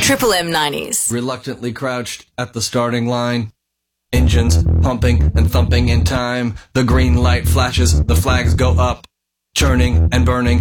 Triple M 90s. Reluctantly crouched at the starting line. Engines pumping and thumping in time. The green light flashes, the flags go up. Churning and burning